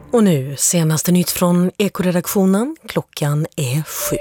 Och nu senaste nytt från Ekoredaktionen. Klockan är 7.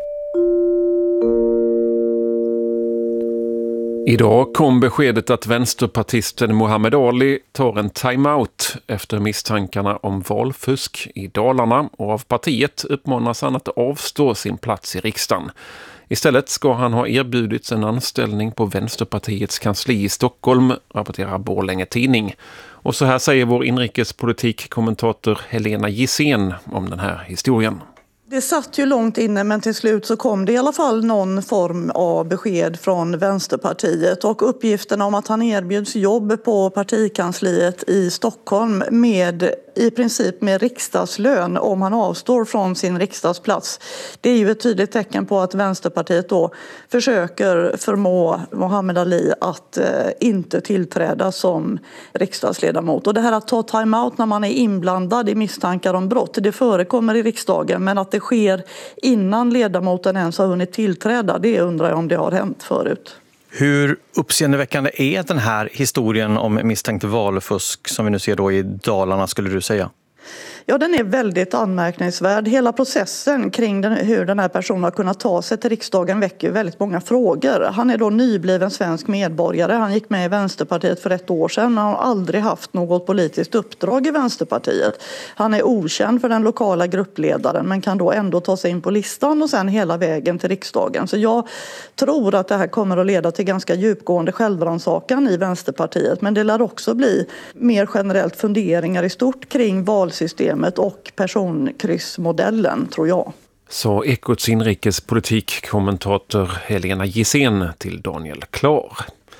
Idag kom beskedet att vänsterpartisten Muhammed Ali tar en timeout efter misstankarna om valfusk i Dalarna, och av partiet uppmanas han att avstå sin plats i riksdagen. Istället ska han ha erbjudits en anställning på Vänsterpartiets kansli i Stockholm, rapporterar Borlänge Tidning. Och så här säger vår inrikespolitikkommentator Helena Gissén om den här historien. Det satt ju långt inne, men till slut så kom det i alla fall någon form av besked från Vänsterpartiet, och uppgifterna om att han erbjuds jobb på partikansliet i Stockholm med i princip med riksdagslön om han avstår från sin riksdagsplats. Det är ju ett tydligt tecken på att Vänsterpartiet då försöker förmå Muhammed Ali att inte tillträda som riksdagsledamot. Och det här att ta timeout när man är inblandad i misstankar om brott, det förekommer i riksdagen, men att det sker innan ledamoten ens har hunnit tillträda, det undrar jag om det har hänt förut. Hur uppseendeväckande är den här historien om misstänkt valfusk som vi nu ser då i Dalarna, skulle du säga? Ja, den är väldigt anmärkningsvärd. Hela processen kring hur den här personen har kunnat ta sig till riksdagen väcker väldigt många frågor. Han är då nybliven svensk medborgare. Han gick med i Vänsterpartiet för 1 år sedan. Han har aldrig haft något politiskt uppdrag i Vänsterpartiet. Han är okänd för den lokala gruppledaren, men kan då ändå ta sig in på listan och sen hela vägen till riksdagen. Så jag tror att det här kommer att leda till ganska djupgående självrannsakan i Vänsterpartiet. Men det lär också bli mer generellt funderingar i stort kring valsystemet och personkryssmodellen, tror jag. Så Ekots inrikespolitikkommentator Helena Gissén till Daniel Klar.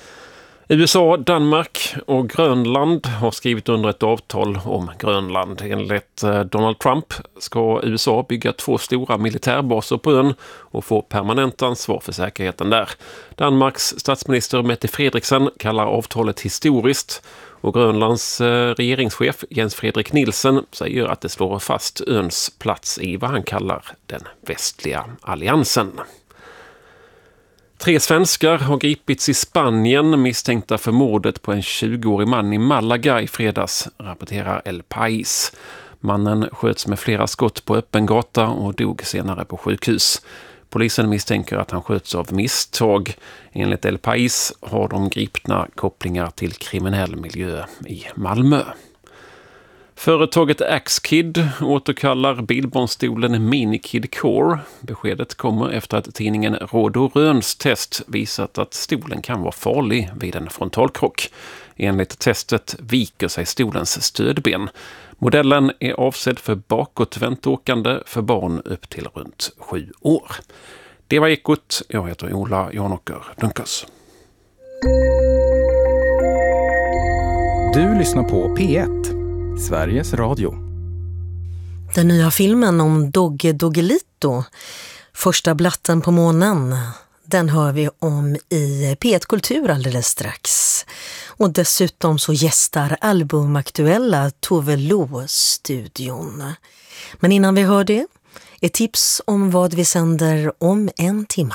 USA, Danmark och Grönland har skrivit under ett avtal om Grönland. Enligt Donald Trump ska USA bygga 2 stora militärbaser på ön och få permanent ansvar för säkerheten där. Danmarks statsminister Mette Frederiksen kallar avtalet historiskt, och Grönlands regeringschef Jens Frederik Nielsen säger att det slår fast öns plats i vad han kallar den västliga alliansen. 3 svenskar har gripits i Spanien misstänkta för mordet på en 20-årig man i Malaga i fredags, rapporterar El País. Mannen sköts med flera skott på öppen gata och dog senare på sjukhus. Polisen misstänker att han sköts av misstag. Enligt El País har de gripna kopplingar till kriminell miljö i Malmö. Företaget Axkid återkallar bilbarnstolen Minikid Core. Beskedet kommer efter att tidningen Råd och Röns test visat att stolen kan vara farlig vid en frontalkrock. Enligt testet viker sig stolens stödben. Modellen är avsedd för bakåtvänt åkande för barn upp till runt 7 år. Det var Ekot. Jag heter Ola Janåker Dunkers. Du lyssnar på P1, Sveriges Radio. Den nya filmen om Dogge Doggelito, första blatten på månen, den hör vi om i P1 Kultur alldeles strax. Och dessutom så gästar albumaktuella Tove Lo studion. Men innan vi hör det, ett tips om vad vi sänder om 1 timme.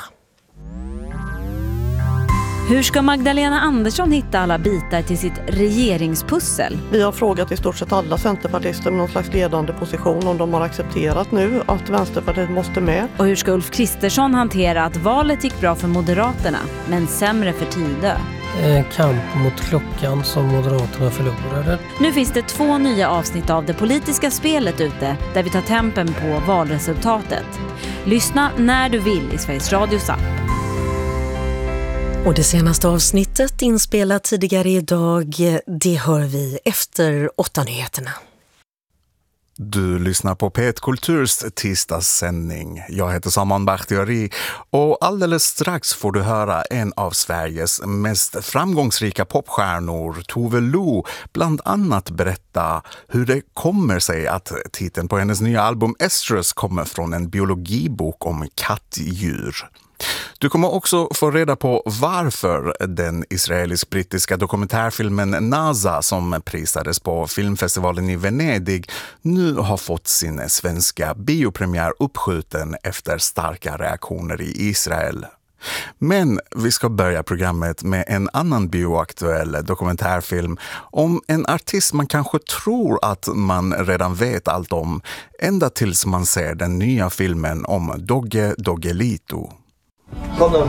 Hur ska Magdalena Andersson hitta alla bitar till sitt regeringspussel? Vi har frågat i stort sett alla centerpartister med någon slags ledande position om de har accepterat nu att Vänsterpartiet måste med. Och hur ska Ulf Kristersson hantera att valet gick bra för Moderaterna, men sämre för Tidö? Kamp mot klockan som Moderaterna förlorade. Nu finns det 2 nya avsnitt av Det politiska spelet ute, där vi tar tempen på valresultatet. Lyssna när du vill i Sveriges Radios app. Och det senaste avsnittet inspelat tidigare idag, det hör vi efter 8-nyheterna. Du lyssnar på P1 Kulturs tisdagssändning. Jag heter Saman Bakhtiari och alldeles strax får du höra en av Sveriges mest framgångsrika popstjärnor, Tove Lo, bland annat berätta hur det kommer sig att titeln på hennes nya album Estrus kommer från en biologibok om kattdjur. Du kommer också få reda på varför den israelisk-brittiska dokumentärfilmen NASA, som prisades på filmfestivalen i Venedig, nu har fått sin svenska biopremiär uppskjuten efter starka reaktioner i Israel. Men vi ska börja programmet med en annan bioaktuell dokumentärfilm om en artist man kanske tror att man redan vet allt om, ända tills man ser den nya filmen om Dogge Doggelito. Kom då.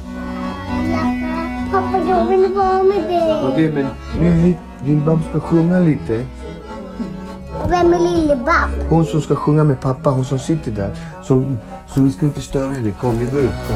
Pappa, jag vill vara med dig. Okej, men nu Lill-Babs ska sjunga lite. Vem är Lill-Babs? Hon som ska sjunga med pappa, hon som sitter där. Så vi ska inte störa henne. Kom, vi går ut. Kom.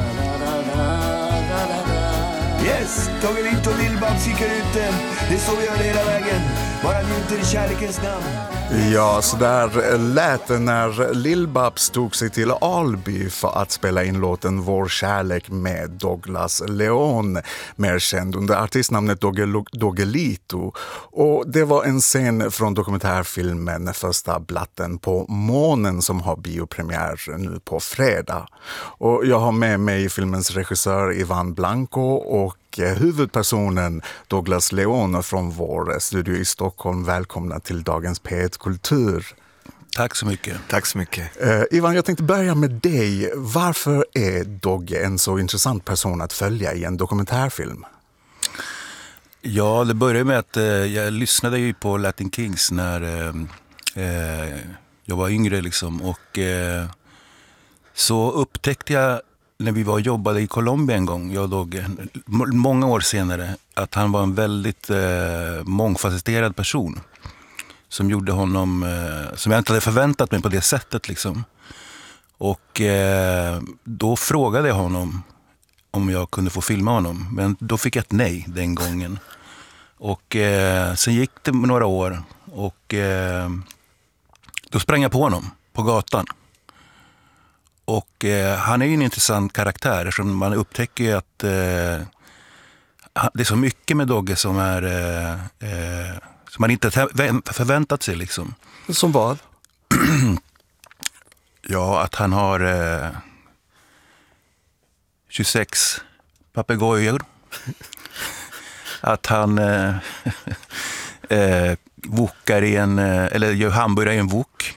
Yes, Doggelito och Lill-Babs gick ute. Det är så vi gör det hela vägen. Bara njuter i kärlekens namn. Ja, så där lät det när Lill-Babs tog sig till Alby för att spela in låten Vår kärlek med Douglas Leon, mer känd under artistnamnet Doggelito. Och det var en scen från dokumentärfilmen Första blatten på månen som har biopremiär nu på fredag. Och jag har med mig filmens regissör Ivan Blanco och huvudpersonen Douglas Leon från vår studio i Stockholm. Välkomna till dagens P1 Kultur. Tack så mycket. Tack så mycket. Ivan, jag tänkte börja med dig. Varför är Dogge en så intressant person att följa i en dokumentärfilm? Ja, det började med att jag lyssnade ju på Latin Kings när jag var yngre liksom. Och så upptäckte jag när vi var och jobbade i Colombia en gång, jag och Dogge, många år senare, att han var en väldigt mångfacetterad person. Som gjorde honom, som jag inte hade förväntat mig på det sättet liksom. Och då frågade jag honom om jag kunde få filma honom. Men då fick jag ett nej den gången. Och sen gick det några år och då sprang jag på honom på gatan. Och han är ju en intressant karaktär som man upptäcker att det är så mycket med Dogge som är som man inte förväntat sig liksom. Som vad? Ja, att han har 26 papegojor. Att han wokar i en, eller gör hamburgare i en wok.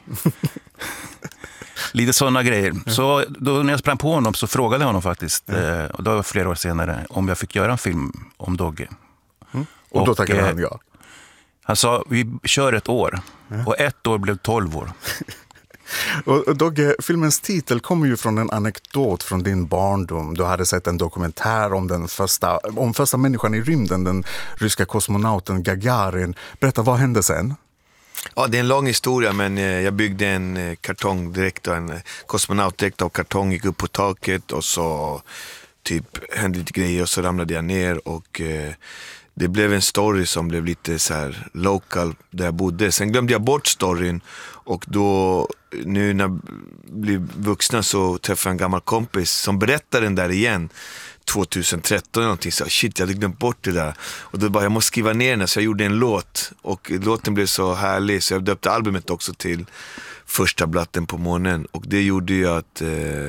Lite sådana grejer. Så då när jag sprang på honom så frågade jag honom faktiskt, och det var flera år senare, om jag fick göra en film om Dogge. Och då tackade han ja. Han sa, vi kör ett år. Och ett år blev 12 år. Och Dogge, filmens titel kommer ju från en anekdot från din barndom. Du hade sett en dokumentär om första människan i rymden, den ryska kosmonauten Gagarin. Berätta, vad hände sen? Ja, det är en lång historia, men jag byggde en kartongdräkt och en kosmonautdräkt av kartong, gick upp på taket och så typ hände lite grejer och så ramlade jag ner och det blev en story som blev lite så här local där jag bodde. Sen glömde jag bort storyn och då, nu när jag blev vuxna så träffade jag en gammal kompis som berättade den där igen 2013 eller någonting, så shit, jag hade glömt bort det där. Och då bara, jag måste skriva ner den, så jag gjorde en låt och låten blev så härlig så jag döpte albumet också till Första blatten på månen, och det gjorde ju att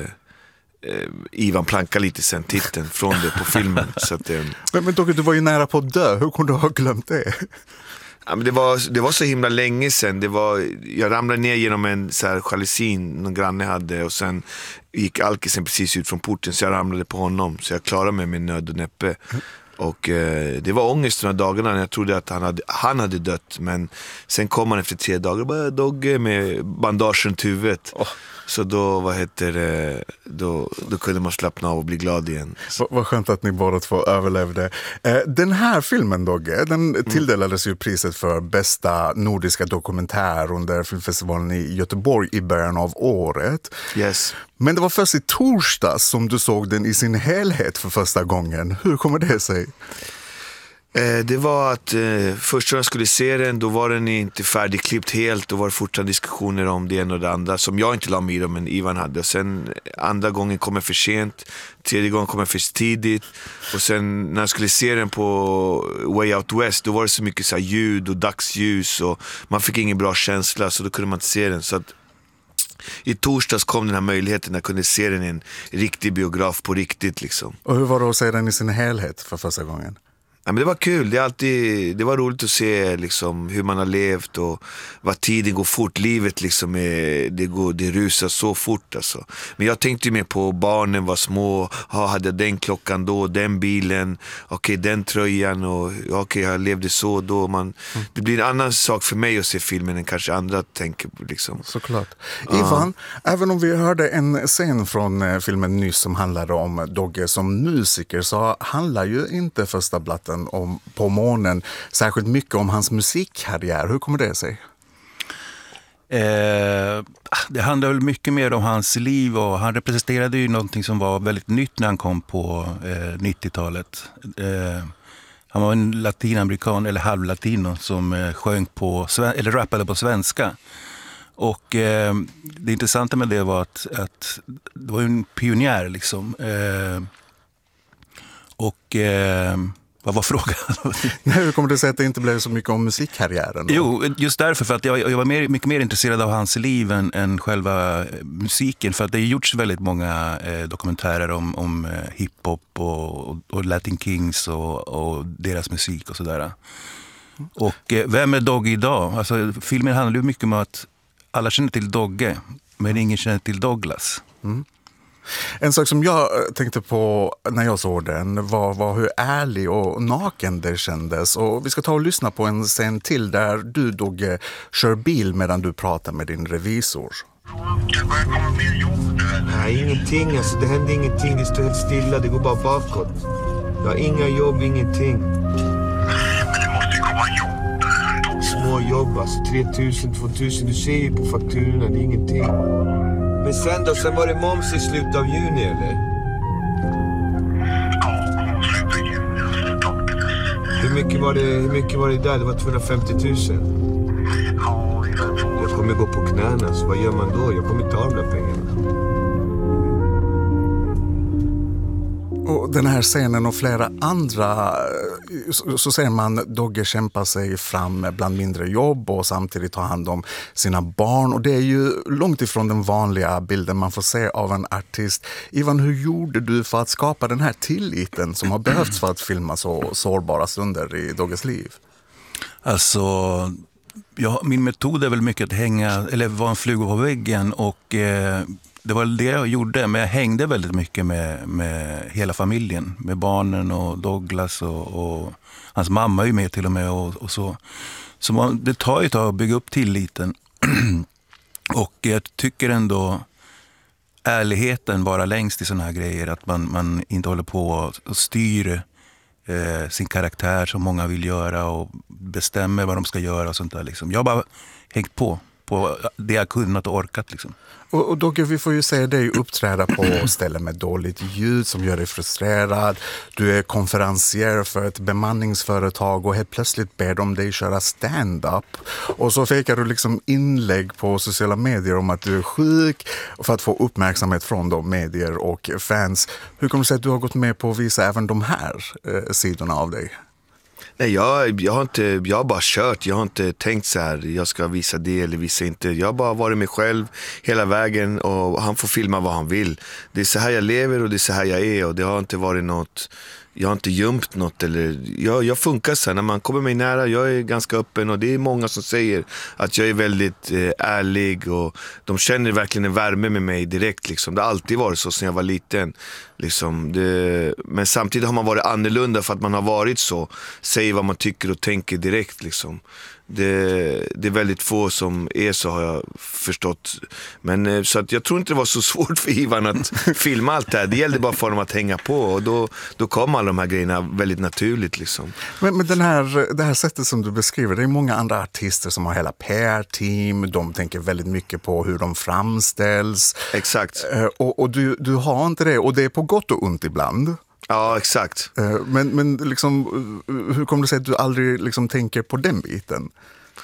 Ivan plankade lite sen titeln från det på filmen. Så att, men Dogge, du var ju nära på att dö, hur kunde du ha glömt det? Ja, men det var så himla länge sedan. Jag ramlade ner genom en så här jalusin någon granne hade, och sen gick alkisen precis ut från porten så jag ramlade på honom, så jag klarade mig med nöd och näppe. Och det var ångest de dagarna när jag trodde att han hade dött, men sen kom han efter 3 dagar och bara Dogge med bandage runt huvudet. Så då, då kunde man slappna av och bli glad igen. Vad skönt att ni båda två överlevde. Den här filmen, Dogge, den tilldelades ju priset för bästa nordiska dokumentär under filmfestivalen i Göteborg i början av året. Yes. Men det var först i torsdags som du såg den i sin helhet för första gången. Hur kommer det sig? Det var att först när jag skulle se den, då var den inte färdigklippt helt. Då var det fortfarande diskussioner om det ena och det andra som jag inte la mig i, men Ivan hade. Och sen andra gången kom jag för sent, tredje gången kom jag för tidigt. Och sen när jag skulle se den på Way Out West, då var det så mycket så här ljud och dagsljus och man fick ingen bra känsla, så då kunde man inte se den. Så att i torsdags kom den här möjligheten att jag kunde se den i en riktig biograf på riktigt liksom. Och hur var det att se den i sin helhet för första gången? Ja, men det var kul, det var roligt att se liksom, hur man har levt och vad tiden går fort, livet liksom det rusar så fort alltså. Men jag tänkte ju mer på barnen var små, hade jag den klockan då, den bilen, okej, den tröjan och okej, jag levde så då. Det blir en annan sak för mig att se filmen än kanske andra tänker på liksom. Såklart. Ivan, även om vi hörde en scen från filmen nyss som handlade om Dogge som musiker, så handlar ju inte Första blatten på månen särskilt mycket om hans musikkarriär. Hur kommer det sig? Det handlar väl mycket mer om hans liv, och han representerade ju någonting som var väldigt nytt när han kom på 90-talet. Han var en latinamerikan eller halvlatino som sjöng eller rappade på svenska. Och det intressanta med det var att det var en pionjär liksom. Vad var frågan? Hur kommer det sig att det inte blev så mycket om musikkarriären? Jo, just därför, för att jag var mycket mer intresserad av hans liv än själva musiken. För att det har gjorts väldigt många dokumentärer om hiphop och Latin Kings och deras musik och sådär. Och vem är Dogge idag? Alltså, filmen handlar ju mycket om att alla känner till Dogge, men ingen känner till Douglas. Mm. En sak som jag tänkte på när jag såg den var hur ärlig och naken det kändes. Och vi ska ta och lyssna på en scen till där du, Dogge, kör bil medan du pratar med din revisor. Nej, ingenting. Alltså, det händer ingenting. Det står helt stilla. Det går bara bakåt. Jag har inga jobb, ingenting. Men det måste ju komma jobb. Små jobb, alltså 3000, 2000. Du ser ju på fakturorna, det är ingenting. Men sen var det moms i slutet av juni, eller? Ja, slutet av juni. Hur mycket var det där? Det var 250 000. Ja, jag kommer gå på knäna, så vad gör man då? Jag kommer inte ha de där pengarna. Och den här scenen och flera andra, så ser man Dogge kämpa sig fram bland mindre jobb och samtidigt ta hand om sina barn. Och det är ju långt ifrån den vanliga bilden man får se av en artist. Ivan, hur gjorde du för att skapa den här tilliten som har behövts för att filma så sårbara stunder i Dogges liv? Alltså, min metod är väl mycket att vara en fluga på väggen, och det var det jag gjorde, men jag hängde väldigt mycket med hela familjen, med barnen och Douglas och hans mamma är ju med till och med och så. Så det tar ju ett tag att bygga upp tilliten. Och jag tycker ändå ärligheten vara längst i såna här grejer, att man inte håller på och styr sin karaktär som många vill göra och bestämmer vad de ska göra och sånt där liksom. Jag har bara hängt på det jag kunnat och orkat liksom. Och Dogge, vi får ju se dig uppträda på ställen med dåligt ljud som gör dig frustrerad. Du är konferencier för ett bemanningsföretag och helt plötsligt ber de dig köra stand-up. Och så fikar du liksom inlägg på sociala medier om att du är sjuk för att få uppmärksamhet från de medier och fans. Hur kommer det sig att du har gått med på att visa även de här sidorna av dig? Nej, jag har bara kört. Jag har inte tänkt så här, jag ska visa det eller visa inte. Jag har bara varit mig själv hela vägen, och han får filma vad han vill. Det är så här jag lever och det är så här jag är, och det har inte varit något, jag har inte gömt något eller jag funkar så här. När man kommer mig nära, jag är ganska öppen, och det är många som säger att jag är väldigt ärlig, och de känner verkligen en värme med mig direkt liksom. Det har alltid varit så sedan jag var liten liksom. Men samtidigt har man varit annorlunda för att man har varit så, säger vad man tycker och tänker direkt liksom. Det är väldigt få som är så, har jag förstått. Men så att jag tror inte det var så svårt för Ivan att filma allt det här. Det gällde bara för honom att hänga på, och då kom alla de här grejerna väldigt naturligt liksom. Men det här sättet som du beskriver, det är många andra artister som har hela PR-team, de tänker väldigt mycket på hur de framställs. Exakt. Och du har inte det, och det är på gott och ont ibland. Ja, exakt. Men liksom, hur kommer det sig att du aldrig liksom tänker på den biten?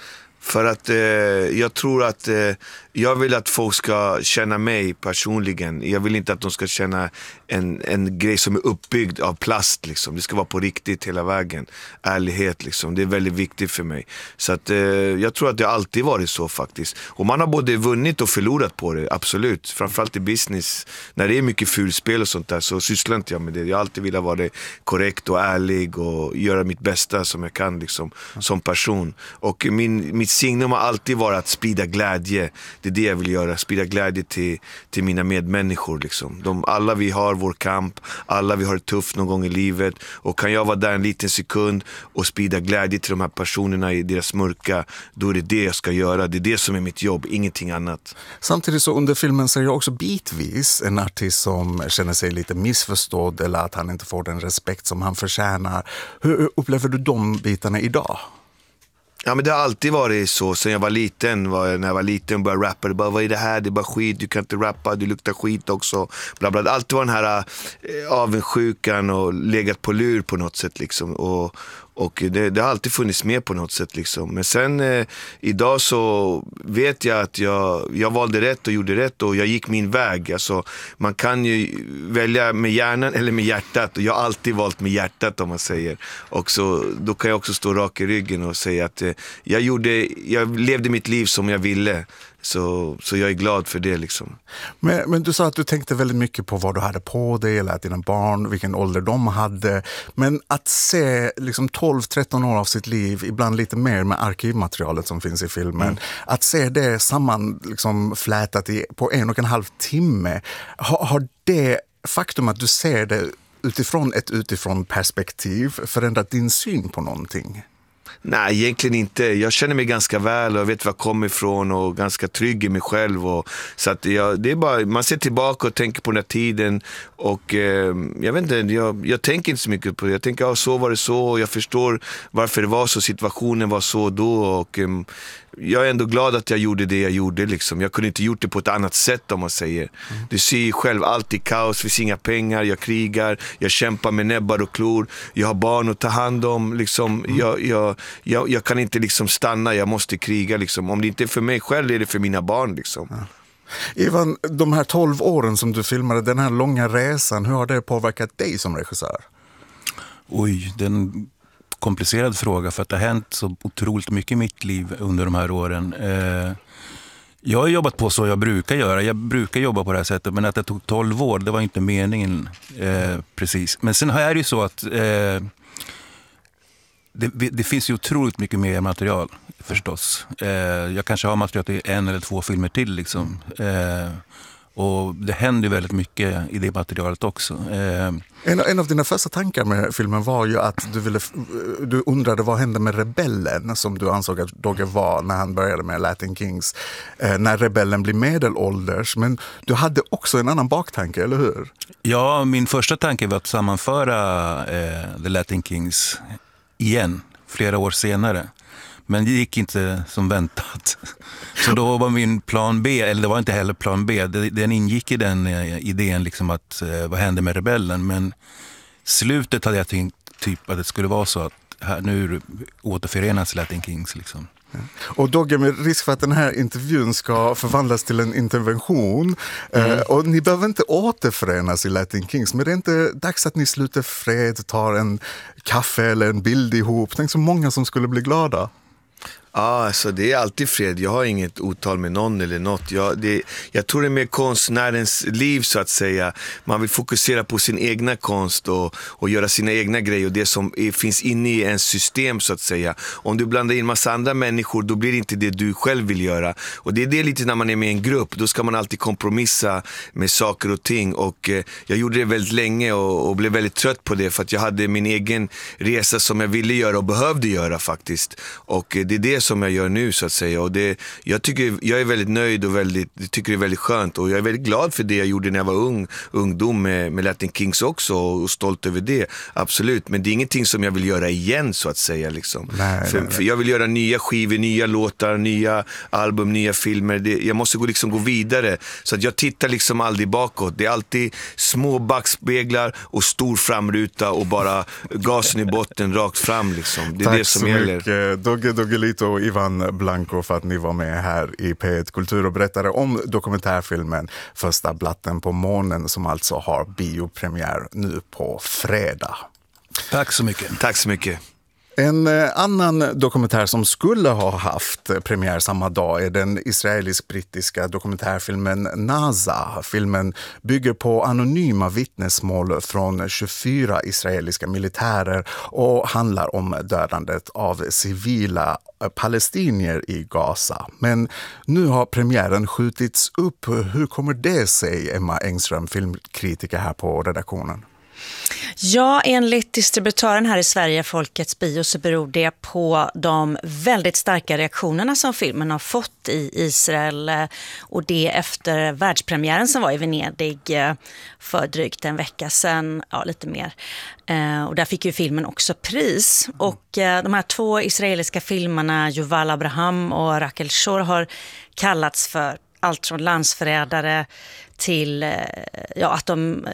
För att jag tror att jag vill att folk ska känna mig personligen. Jag vill inte att de ska känna en grej som är uppbyggd av plast liksom. Det ska vara på riktigt hela vägen. Ärlighet liksom, det är väldigt viktigt för mig. Så att jag tror att det alltid varit så faktiskt. Och man har både vunnit och förlorat på det, absolut. Framförallt i business. När det är mycket fulspel och sånt där så sysslar inte jag med det. Jag har alltid velat vara korrekt och ärlig och göra mitt bästa som jag kan liksom, som person. Och mitt signum har alltid varit att sprida glädje. Det är det jag vill göra, sprida glädje till mina medmänniskor liksom. Alla vi har vår kamp, alla vi har det tufft någon gång i livet, och kan jag vara där en liten sekund och sprida glädje till de här personerna i deras mörka, då är det jag ska göra. Det är det som är mitt jobb, ingenting annat. Samtidigt så under filmen ser jag också bitvis en artist som känner sig lite missförstådd eller att han inte får den respekt som han förtjänar. Hur upplever du de bitarna idag? Ja, men det har alltid varit så sen jag var liten. När jag var liten och började rappa, det bara, vad är det här? Det är bara skit, du kan inte rappa, du luktar skit också. Bla bla. Alltid var den här avundsjukan och legat på lur på något sätt liksom. Och det har alltid funnits med på något sätt liksom. Men sen idag så vet jag att jag valde rätt och gjorde rätt och jag gick min väg. Alltså, man kan ju välja med hjärnan eller med hjärtat, och jag har alltid valt med hjärtat om man säger. Och så då kan jag också stå rak i ryggen och säga att jag levde mitt liv som jag ville. Så jag är glad för det liksom. Men du sa att du tänkte väldigt mycket på vad du hade på dig eller att dina barn, vilken ålder de hade. Men att se liksom 12-13 år av sitt liv, ibland lite mer med arkivmaterialet som finns i filmen, att se det samman liksom flätat på 1,5 timme, har det faktum att du ser det utifrån perspektiv förändrat din syn på någonting? Nej, egentligen inte. Jag känner mig ganska väl och jag vet var jag kommer ifrån och ganska trygg i mig själv. Så att det är bara, man ser tillbaka och tänker på den här tiden och jag vet inte, jag tänker inte så mycket på det. Jag tänker, så var det så och jag förstår varför det var så, situationen var så då och jag är ändå glad att jag gjorde det jag gjorde liksom. Jag kunde inte gjort det på ett annat sätt om man säger. Du ser själv, allt i kaos, finns inga pengar, jag krigar, jag kämpar med näbbar och klor, jag har barn att ta hand om liksom. Jag kan inte liksom stanna, jag måste kriga liksom. Om det inte är för mig själv är det för mina barn liksom. Ivan, de här 12 åren som du filmade, den här långa resan, hur har det påverkat dig som regissör? Oj, den komplicerad fråga för att det har hänt så otroligt mycket i mitt liv under de här åren. Jag har jobbat på så jag brukar göra. Jag brukar jobba på det här sättet, men att det tog 12 år, det var inte meningen precis. Men sen är det ju så att det finns ju otroligt mycket mer material förstås. Jag kanske har material till 1 eller 2 filmer till liksom. Och det händer väldigt mycket i det materialet också. En av dina första tankar med filmen var ju att du undrade vad hände med Rebellen som du ansåg att Dogge var när han började med Latin Kings. När Rebellen blir medelålders. Men du hade också en annan baktanke, eller hur? Ja, min första tanke var att sammanföra The Latin Kings igen, flera år senare. Men det gick inte som väntat. Så då var min plan B, eller det var inte heller plan B, den ingick i den idén liksom att vad hände med Rebellen. Men slutet hade jag tänkt typ att det skulle vara så att här, nu återförenas Latin Kings liksom. Och Dogge, med risk för att den här intervjun ska förvandlas till en intervention och ni behöver inte återförenas i Latin Kings, men det är inte dags att ni sluter fred, tar en kaffe eller en bild ihop? Tänk så många som skulle bli glada. Ja, alltså det är alltid fred. Jag har inget otal med någon eller något. Jag tror det är mer konstnärens liv så att säga. Man vill fokusera på sin egna konst och göra sina egna grejer och det som finns inne i en system så att säga. Om du blandar in massa andra människor, då blir det inte det du själv vill göra. Och det är det lite när man är med i en grupp. Då ska man alltid kompromissa med saker och ting. Och jag gjorde det väldigt länge och blev väldigt trött på det för att jag hade min egen resa som jag ville göra och behövde göra faktiskt. Och det är det som jag gör nu så att säga och jag är väldigt nöjd och tycker det är väldigt skönt och jag är väldigt glad för det jag gjorde när jag var ungdom med Latin Kings också och stolt över det, absolut, men det är ingenting som jag vill göra igen så att säga liksom. För jag vill göra nya skivor, nya låtar, nya album, nya filmer, jag måste gå vidare så att jag tittar liksom aldrig bakåt, det är alltid små backspeglar och stor framruta och bara gasen i botten rakt fram liksom, det är det som gäller. Tack så mycket, Dogge Doggelito. och Ivan Blanco för att ni var med här i P1 Kultur och berättade om dokumentärfilmen Första blatten på månen som alltså har biopremiär nu på fredag. Tack så mycket. Tack så mycket. En annan dokumentär som skulle ha haft premiär samma dag är den israelisk-brittiska dokumentärfilmen Naza. Filmen bygger på anonyma vittnesmål från 24 israeliska militärer och handlar om dödandet av civila palestinier i Gaza. Men nu har premiären skjutits upp. Hur kommer det sig, Emma Engström, filmkritiker här på redaktionen? Ja, enligt distributören här i Sverige, Folkets Bio, så beror det på de väldigt starka reaktionerna som filmen har fått i Israel, och det efter världspremiären som var i Venedig för drygt en vecka sedan, ja lite mer. Och där fick ju filmen också pris. Och de här 2 israeliska filmerna, Yuval Abraham och Rachel Shor, har kallats för allt från landsförrädare till att de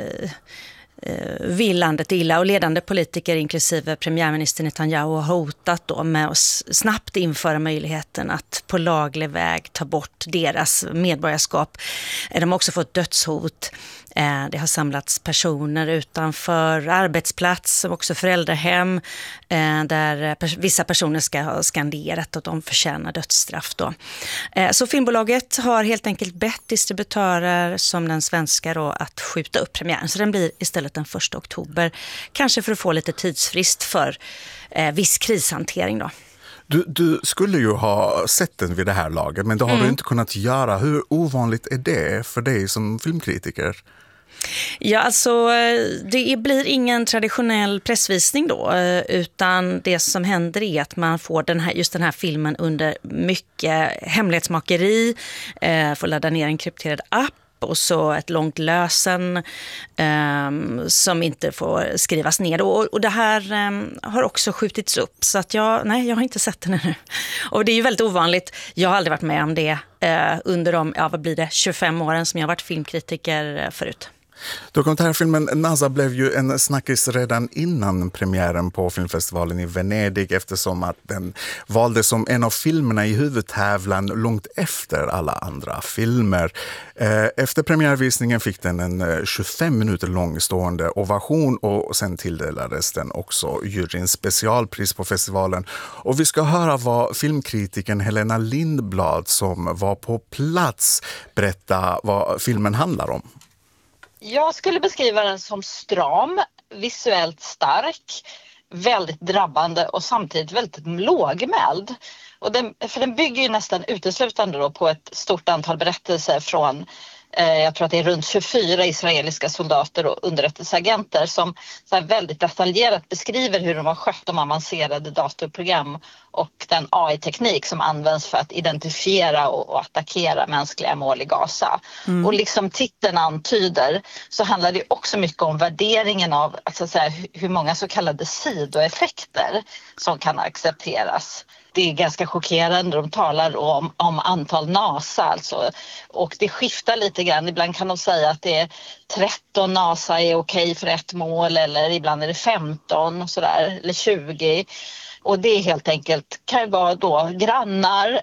vill landet illa, och ledande politiker inklusive premiärminister Netanyahu har hotat då med att snabbt införa möjligheten att på laglig väg ta bort deras medborgarskap. De har också fått dödshot. Det har samlats personer utanför arbetsplats och också föräldrahem där vissa personer ska ha skanderat att de förtjänar dödsstraff då. Så filmbolaget har helt enkelt bett distributörer som den svenska då att skjuta upp premiären. Så den blir istället den 1 oktober. Kanske för att få lite tidsfrist för viss krishantering då. Du skulle ju ha sett den vid det här laget, men det har du inte kunnat göra. Hur ovanligt är det för dig som filmkritiker? Ja, alltså det blir ingen traditionell pressvisning då, utan det som händer är att man får just den här filmen under mycket hemlighetsmakeri, får ladda ner en krypterad app och så ett långt lösen som inte får skrivas ner. Och det här har också skjutits upp, så att jag har inte sett den ännu. Och det är ju väldigt ovanligt. Jag har aldrig varit med om det under de 25 åren som jag har varit filmkritiker förut. Dokumentärfilmen Naza blev ju en snackis redan innan premiären på filmfestivalen i Venedig, eftersom att den valdes som en av filmerna i huvudtävlan långt efter alla andra filmer. Efter premiärvisningen fick den en 25 minuter lång stående ovation, och sen tilldelades den också juryns specialpris på festivalen. Och vi ska höra vad filmkritiken Helena Lindblad, som var på plats, berätta vad filmen handlar om. Jag skulle beskriva den som stram, visuellt stark, väldigt drabbande och samtidigt väldigt lågmäld. Och den bygger ju nästan uteslutande då på ett stort antal berättelser från, jag tror att det är runt 24 israeliska soldater och underrättelseagenter som så här väldigt detaljerat beskriver hur de har skött de avancerade datorprogram och den AI-teknik som används för att identifiera och attackera mänskliga mål i Gaza. Och liksom titeln antyder så handlar det också mycket om värderingen av alltså så här, hur många så kallade sidoeffekter som kan accepteras. Det är ganska chockerande. De talar om antal NASA alltså. Och det skiftar lite grann. Ibland kan de säga att det är 13 NASA är okej för ett mål, eller ibland är det 15 och sådär, eller 20. Och det är helt enkelt, kan ju vara då grannar